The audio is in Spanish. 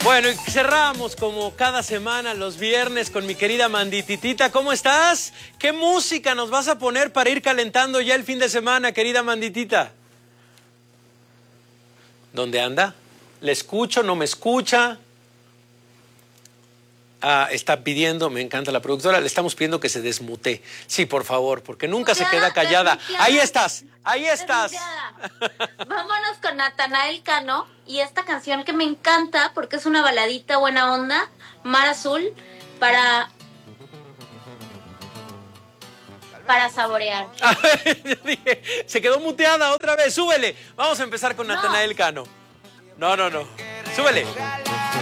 Bueno, y cerramos como cada semana los viernes con mi querida Mandititita. ¿Cómo estás? ¿Qué música nos vas a poner para ir calentando ya el fin de semana, querida Manditita? ¿Dónde anda? ¿Le escucho? ¿No me escucha? Ah, está pidiendo, me encanta la productora, le estamos pidiendo que se desmute. Sí, por favor, porque nunca se queda callada. Ahí estás, ahí estás. Vámonos con Natanael Cano y esta canción que me encanta porque es una baladita buena onda, Mar Azul, para saborear. Yo dije, se quedó muteada otra vez, súbele. Vamos a empezar con Natanael Cano. No. Súbele.